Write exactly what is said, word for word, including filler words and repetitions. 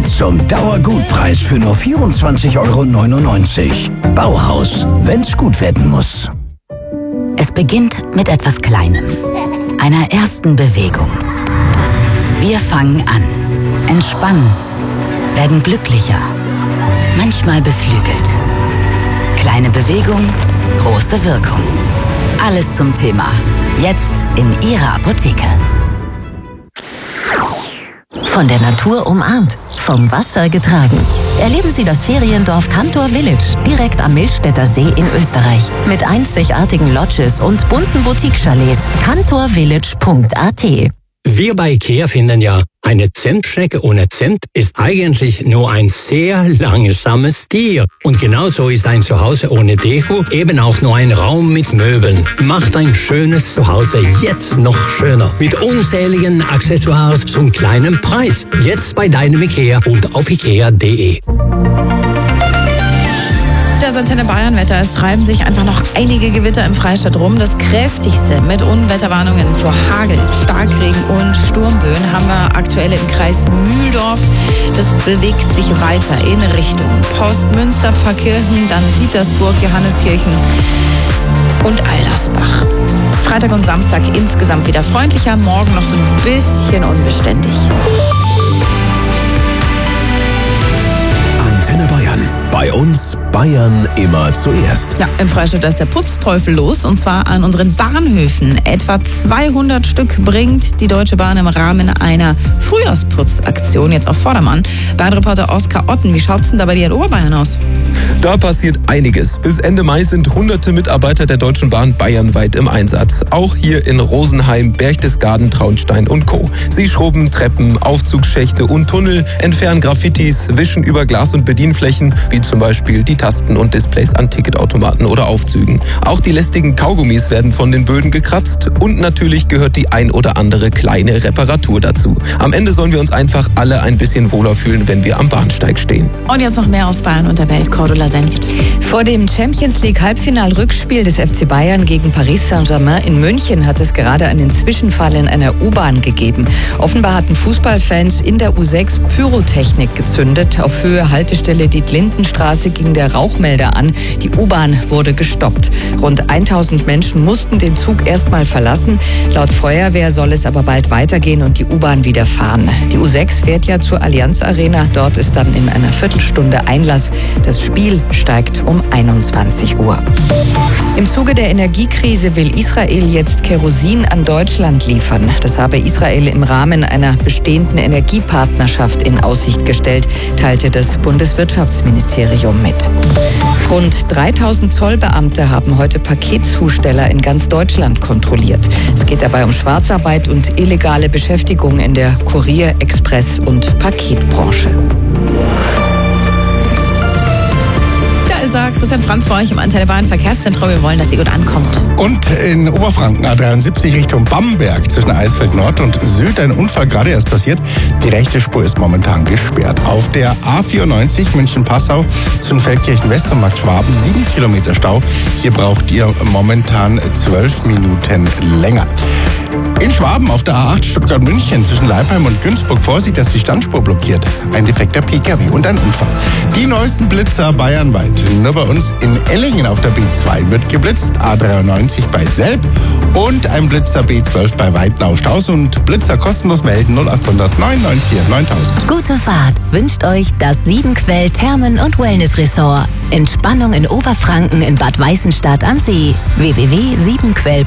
Jetzt zum Dauergutpreis für nur vierundzwanzig Euro neunundneunzig. Bauhaus, wenn's gut werden muss. Es beginnt mit etwas Kleinem, einer ersten Bewegung. Wir fangen an, entspannen, werden glücklicher, manchmal beflügelt. Kleine Bewegung, große Wirkung. Alles zum Thema. Jetzt in Ihrer Apotheke. Von der Natur umarmt, vom Wasser getragen. Erleben Sie das Feriendorf Cantor Village direkt am Millstätter See in Österreich. Mit einzigartigen Lodges und bunten Boutique-Chalets. cantor village punkt a t. Wir bei IKEA finden ja, eine Zimtschnecke ohne Zimt ist eigentlich nur ein sehr langsames Tier. Und genauso ist ein Zuhause ohne Deko eben auch nur ein Raum mit Möbeln. Macht ein schönes Zuhause jetzt noch schöner. Mit unzähligen Accessoires zum kleinen Preis. Jetzt bei deinem IKEA und auf ikea punkt de. Das Antenne Bayern Wetter. Es treiben sich einfach noch einige Gewitter im Freistaat rum. Das kräftigste mit Unwetterwarnungen vor Hagel, Starkregen und Sturmböen haben wir aktuell im Kreis Mühldorf. Das bewegt sich weiter in Richtung Postmünster, Pfarrkirchen, dann Dietersburg, Johanneskirchen und Aldersbach. Freitag und Samstag insgesamt wieder freundlicher, morgen noch so ein bisschen unbeständig. Antenne Bayern. Bei uns Bayern immer zuerst. Ja, im Freistaat ist der Putzteufel los, und zwar an unseren Bahnhöfen. Etwa zweihundert Stück bringt die Deutsche Bahn im Rahmen einer Frühjahrsputzaktion jetzt auf Vordermann. Bahnreporter Oskar Otten, wie schaut's denn da bei dir in Oberbayern aus? Da passiert einiges. Bis Ende Mai sind hunderte Mitarbeiter der Deutschen Bahn bayernweit im Einsatz. Auch hier in Rosenheim, Berchtesgaden, Traunstein und Co. Sie schrubben Treppen, Aufzugsschächte und Tunnel, entfernen Graffitis, wischen über Glas- und Bedienflächen, wie zum Beispiel die Tasten und Displays an Ticketautomaten oder Aufzügen. Auch die lästigen Kaugummis werden von den Böden gekratzt und natürlich gehört die ein oder andere kleine Reparatur dazu. Am Ende sollen wir uns einfach alle ein bisschen wohler fühlen, wenn wir am Bahnsteig stehen. Und jetzt noch mehr aus Bayern und der Welt. Cordula Senft. Vor dem Champions League Halbfinal-Rückspiel des F C Bayern gegen Paris Saint-Germain in München hat es gerade einen Zwischenfall in einer U-Bahn gegeben. Offenbar hatten Fußballfans in der U sechs Pyrotechnik gezündet. Auf Höhe Haltestelle Dietlindenstraße ging der Rauchmelder an. Die U-Bahn wurde gestoppt. Rund tausend Menschen mussten den Zug erstmal verlassen. Laut Feuerwehr soll es aber bald weitergehen und die U-Bahn wieder fahren. Die U sechs fährt ja zur Allianz Arena. Dort ist dann in einer Viertelstunde Einlass. Das Spiel steigt um einundzwanzig Uhr. Im Zuge der Energiekrise will Israel jetzt Kerosin an Deutschland liefern. Das habe Israel im Rahmen einer bestehenden Energiepartnerschaft in Aussicht gestellt, teilte das Bundeswirtschaftsministerium mit. Rund dreitausend Zollbeamte haben heute Paketzusteller in ganz Deutschland kontrolliert. Es geht dabei um Schwarzarbeit und illegale Beschäftigung in der Kurier-, Express- und Paketbranche. Christian Franz für euch im Antenne Bayern Verkehrszentrum. Wir wollen, dass ihr gut ankommt. Und in Oberfranken A dreiundsiebzig Richtung Bamberg zwischen Eisfeld Nord und Süd ein Unfall gerade erst passiert. Die rechte Spur ist momentan gesperrt. Auf der A vierundneunzig München-Passau zwischen Feldkirchen West und Markt Schwaben sieben Kilometer Stau. Hier braucht ihr momentan zwölf Minuten länger. In Schwaben auf der A acht Stuttgart-München zwischen Leipheim und Günzburg Vorsicht, dass die Standspur blockiert. Ein defekter P K W und ein Unfall. Die neuesten Blitzer bayernweit. Nur bei uns in Ellingen auf der B zwei wird geblitzt. A dreiundneunzig bei Selb und ein Blitzer B zwölf bei Weidnau-Staus und Blitzer kostenlos melden null achthundert neun neun vier neuntausend. Gute Fahrt wünscht euch das Siebenquell Thermen- und Wellness-Ressort. Entspannung in Oberfranken in Bad Weißenstadt am See. w w w punkt siebenquell